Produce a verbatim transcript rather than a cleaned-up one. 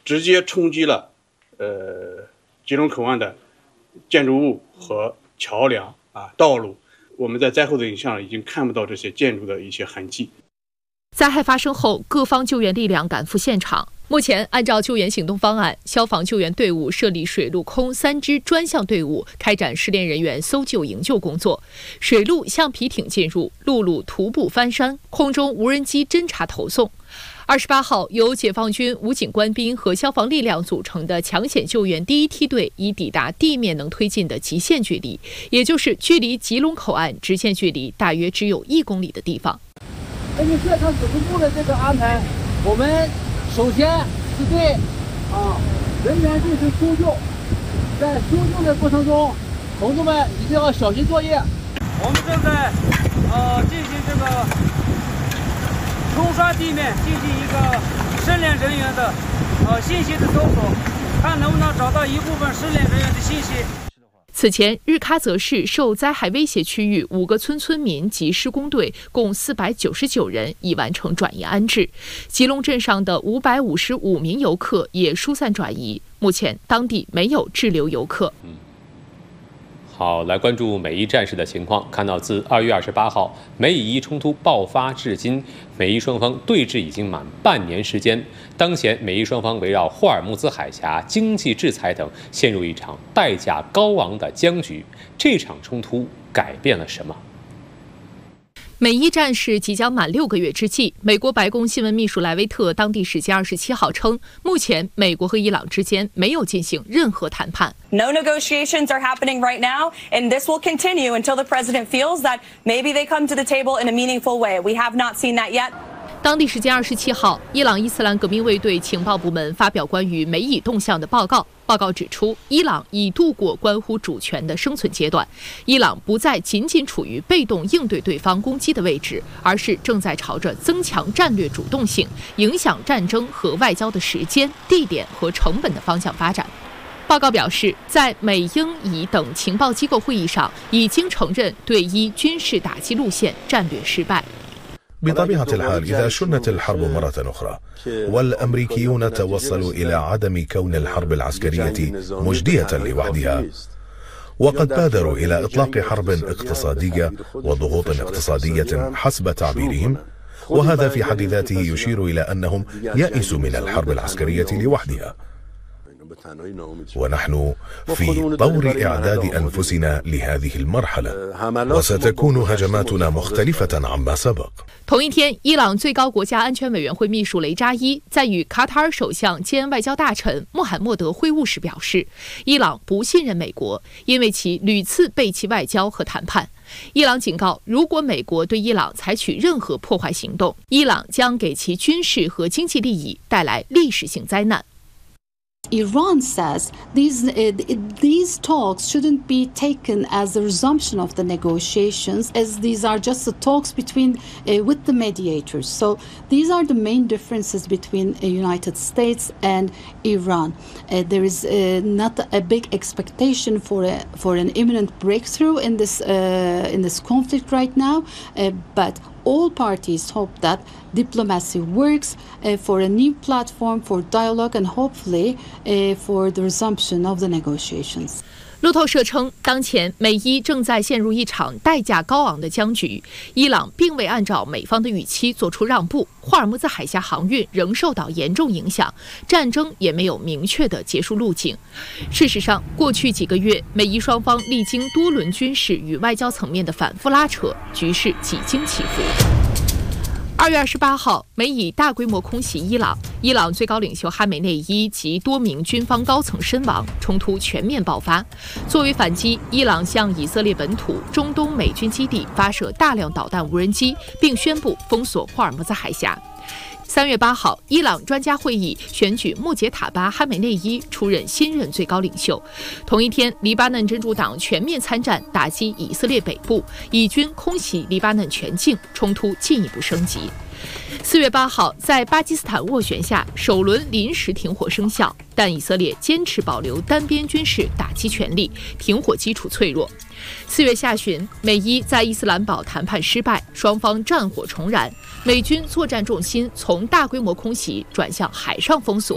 直接冲击了呃吉隆口岸的建筑物和桥梁啊道路。我们在灾后的影像已经看不到这些建筑的一些痕迹。 灾害发生后，各方救援力量赶赴现场。目前，按照救援行动方案，消防救援队伍设立水陆空三支专项队伍，开展失联人员搜救营救工作。水路橡皮艇进入，陆路徒步翻山，空中无人机侦察投送。二十八号，由解放军武警官兵和消防力量组成的抢险救援第一梯队已抵达地面能推进的极限距离，也就是距离吉隆口岸直线距离大约只有一公里的地方。 根据现场指挥部的这个安排，我们首先是对啊人员进行搜救，在搜救的过程中，同志们一定要小心作业。 我们正在呃进行这个冲刷地面，进行一个失联人员的呃信息的搜索，看能不能找到一部分失联人员的信息。 此前，日喀则市受灾害威胁区域五个村村民及施工队共四百九十九人已完成转移安置，吉隆镇上的五百五十五名游客也疏散转移，目前当地没有滞留游客。 嗯好，来关注美伊战事的情况。看到自二月二十八号美以伊冲突爆发至今，美伊双方对峙已经满半年时间。当前，美伊双方围绕霍尔木兹海峡、经济制裁等，陷入一场代价高昂的僵局。这场冲突改变了什么？ 美伊战事即将满六个月之际，美国白宫新闻秘书莱维特当地时间二十七号称，目前美国和伊朗之间没有进行任何谈判。 No negotiations are happening right now, and this will continue until the president feels that maybe they come to the table in a meaningful way. We have not seen that yet. 当地时间二十七号，伊朗伊斯兰革命卫队情报部门发表关于美以动向的报告。报告指出，伊朗已度过关乎主权的生存阶段，伊朗不再仅仅处于被动应对对方攻击的位置，而是正在朝着增强战略主动性、影响战争和外交的时间、地点和成本的方向发展。报告表示，在美英以等情报机构会议上，已经承认对伊军事打击路线战略失败。 بطبيعة الحال إذا شنت الحرب مرة أخرى والأمريكيون توصلوا إلى عدم كون الحرب العسكرية مجدية لوحدها وقد بادروا إلى إطلاق حرب اقتصادية وضغوط اقتصادية حسب تعبيرهم وهذا في حد ذاته يشير إلى أنهم يئسوا من الحرب العسكرية لوحدها ونحن في طور إعداد أنفسنا لهذه المرحلة وستكون هجماتنا مختلفة عما سبق。 同一天，伊朗最高国家安全委员会秘书雷扎伊在与卡塔尔首相兼外交大臣穆罕默德会晤时表示，伊朗不信任美国，因为其屡次背弃外交和谈判。伊朗警告，如果美国对伊朗采取任何破坏行动，伊朗将给其军事和经济利益带来历史性灾难。 Iran says these uh, these talks shouldn't be taken as a resumption of the negotiations, as these are just the talks between uh, with the mediators. So these are the main differences between the United States and Iran. Uh, there is uh, not a big expectation for a, for an imminent breakthrough in this uh, in this conflict right now, uh, but all parties hope that diplomacy works uh, for a new platform for dialogue and hopefully uh, for the resumption of the negotiations. 路透社称，当前美伊正在陷入一场代价高昂的僵局。伊朗并未按照美方的预期做出让步，霍尔木兹海峡航运仍受到严重影响，战争也没有明确的结束路径。事实上，过去几个月，美伊双方历经多轮军事与外交层面的反复拉扯，局势几经起伏。二月二十八号，美以大规模空袭伊朗，伊朗最高领袖哈梅内伊及多名军方高层身亡，冲突全面爆发。作为反击，伊朗向以色列本土、中东美军基地发射大量导弹无人机，并宣布封锁霍尔木兹海峡。三月八号，伊朗专家会议选举穆杰塔巴·哈梅内伊出任新任最高领袖。同一天，黎巴嫩真主党全面参战，打击以色列北部，以军空袭黎巴嫩全境，冲突进一步升级。四月八号，在巴基斯坦斡旋下，首轮临时停火生效，但以色列坚持保留单边军事打击权力，停火基础脆弱。四月下旬，美伊在伊斯兰堡谈判失败，双方战火重燃，美军作战重心从大规模空袭转向海上封锁。